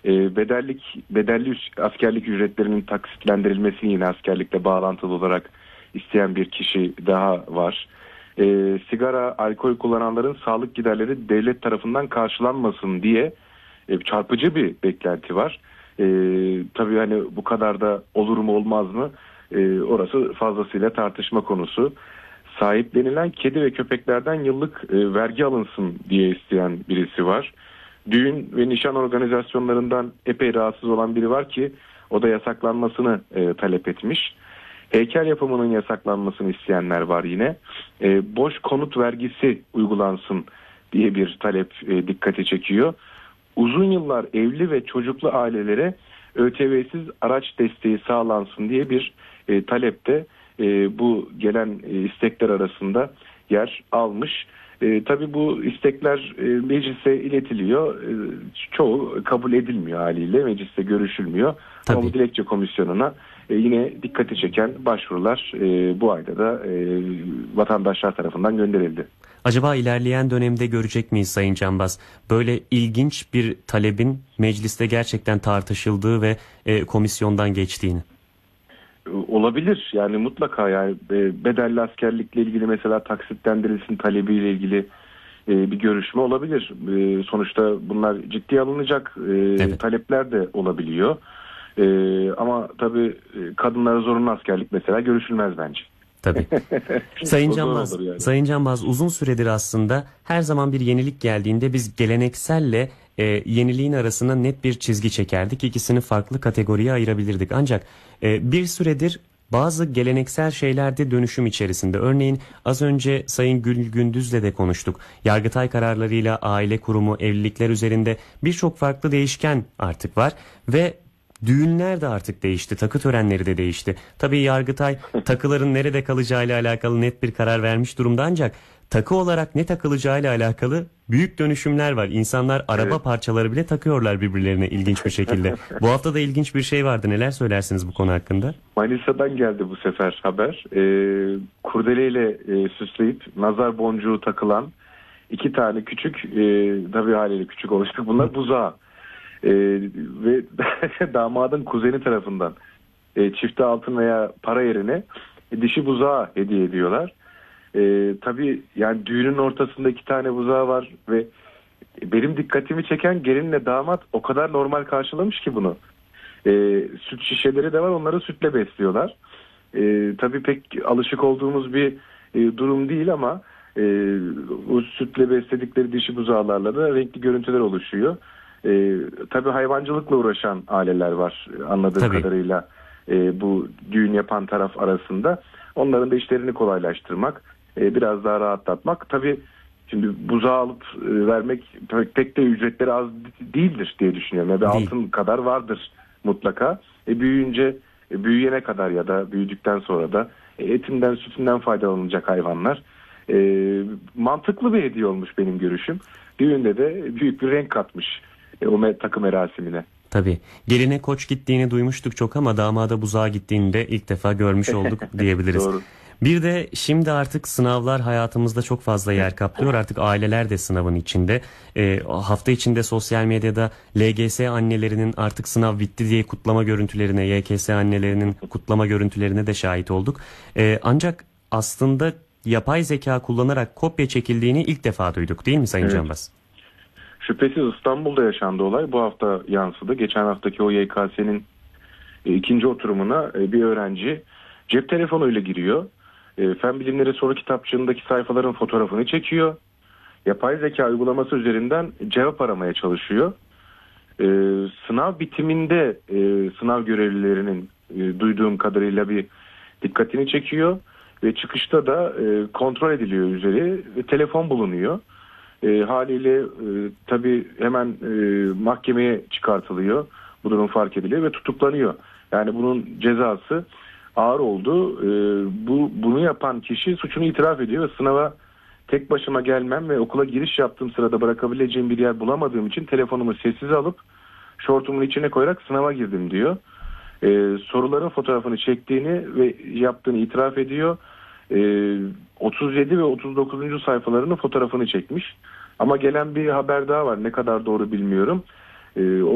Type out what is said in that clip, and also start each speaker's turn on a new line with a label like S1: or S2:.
S1: bedelli askerlik ücretlerinin taksitlendirilmesini yine askerlikle bağlantılı olarak isteyen bir kişi daha var. Sigara, alkol kullananların sağlık giderleri devlet tarafından karşılanmasın diye çarpıcı bir beklenti var. Tabii hani bu kadar da olur mu olmaz mı? Orası fazlasıyla tartışma konusu. Sahiplenilen kedi ve köpeklerden yıllık vergi alınsın diye isteyen birisi var. Düğün ve nişan organizasyonlarından epey rahatsız olan biri var ki o da yasaklanmasını talep etmiş. Heykel yapımının yasaklanmasını isteyenler var yine. Boş konut vergisi uygulansın diye bir talep dikkati çekiyor. Uzun yıllar evli ve çocuklu ailelere ÖTV'siz araç desteği sağlansın diye bir talep de bu gelen istekler arasında yer almış. Tabii bu istekler meclise iletiliyor. Çoğu kabul edilmiyor haliyle. Mecliste görüşülmüyor.
S2: Tabii.
S1: Ama bu dilekçe komisyonuna yine dikkati çeken başvurular bu ayda da vatandaşlar tarafından gönderildi.
S2: Acaba ilerleyen dönemde görecek miyiz Sayın Canbaz? Böyle ilginç bir talebin mecliste gerçekten tartışıldığı ve komisyondan geçtiğini.
S1: Olabilir yani mutlaka yani bedelli askerlikle ilgili mesela taksitlendirilsin talebiyle ilgili bir görüşme olabilir. Sonuçta bunlar ciddiye alınacak
S2: Evet.
S1: talepler de olabiliyor. Ama tabii kadınlara zorunlu askerlik mesela görüşülmez bence.
S2: Tabii. Sayın Canbaz uzun süredir aslında her zaman bir yenilik geldiğinde biz gelenekselle yeniliğin arasına net bir çizgi çekerdik. İkisini farklı kategoriye ayırabilirdik. Ancak bir süredir bazı geleneksel şeylerde dönüşüm içerisinde. Örneğin az önce Sayın Gül Gündüz'le de konuştuk. Yargıtay kararlarıyla aile kurumu, evlilikler üzerinde birçok farklı değişken artık var ve düğünler de artık değişti. Takı törenleri de değişti. Tabii Yargıtay takıların nerede kalacağıyla alakalı net bir karar vermiş durumda ancak takı olarak ne takılacağıyla alakalı büyük dönüşümler var. İnsanlar araba parçaları bile takıyorlar birbirlerine ilginç bir şekilde. Bu hafta da ilginç bir şey vardı. Neler söylersiniz bu konu hakkında?
S1: Manisa'dan geldi bu sefer haber. Kurdeleyle süsleyip nazar boncuğu takılan 2 tane küçük, tabii haliyle küçük olacak bunlar buzağı. Ve damadın kuzeni tarafından çifte altın veya para yerine dişi buzağı hediye ediyorlar. Tabii yani düğünün ortasında 2 tane buzağı var ve benim dikkatimi çeken gelinle damat o kadar normal karşılamış ki bunu. Süt şişeleri de var, onları sütle besliyorlar. Tabii pek alışık olduğumuz bir durum değil ama o sütle besledikleri dişi buzağlarla da renkli görüntüler oluşuyor. Tabii hayvancılıkla uğraşan aileler var anladığım kadarıyla bu düğün yapan taraf arasında. Onların da işlerini kolaylaştırmak, biraz daha rahatlatmak. Tabii şimdi buzağı alıp vermek pek de ücretleri az değildir diye düşünüyorum. Yani altın kadar vardır mutlaka. Büyüyene kadar ya da büyüdükten sonra da etinden sütünden faydalanacak hayvanlar. Mantıklı bir hediye olmuş benim görüşüm. Düğünde de büyük bir renk katmış o takım merasimine.
S2: Tabii. Geline koç gittiğini duymuştuk çok ama damada buzağa gittiğini de ilk defa görmüş olduk diyebiliriz.
S1: Doğru.
S2: Bir de şimdi artık sınavlar hayatımızda çok fazla yer kaplıyor. Artık aileler de sınavın içinde. Hafta içinde sosyal medyada LGS annelerinin artık sınav bitti diye kutlama görüntülerine, YKS annelerinin kutlama görüntülerine de şahit olduk. Ancak aslında yapay zeka kullanarak kopya çekildiğini ilk defa duyduk değil mi Sayın Canbaz?
S1: Şüphesiz İstanbul'da yaşandı olay. Bu hafta yansıdı. Geçen haftaki o YKS'nin ikinci oturumuna bir öğrenci cep telefonuyla giriyor. Fen bilimleri soru kitapçığındaki sayfaların fotoğrafını çekiyor. Yapay zeka uygulaması üzerinden cevap aramaya çalışıyor. Sınav bitiminde sınav görevlilerinin duyduğum kadarıyla bir dikkatini çekiyor. Ve çıkışta da kontrol ediliyor üzeri ve telefon bulunuyor. Haliyle tabii hemen mahkemeye çıkartılıyor. Bu durum fark ediliyor ve tutuklanıyor. Yani bunun cezası ağır oldu. Bunu yapan kişi suçunu itiraf ediyor ve sınava tek başıma gelmem ve okula giriş yaptığım sırada bırakabileceğim bir yer bulamadığım için telefonumu sessize alıp şortumun içine koyarak sınava girdim diyor. Soruların fotoğrafını çektiğini ve yaptığını itiraf ediyor. 37 ve 39. sayfalarının fotoğrafını çekmiş. Ama gelen bir haber daha var. Ne kadar doğru bilmiyorum.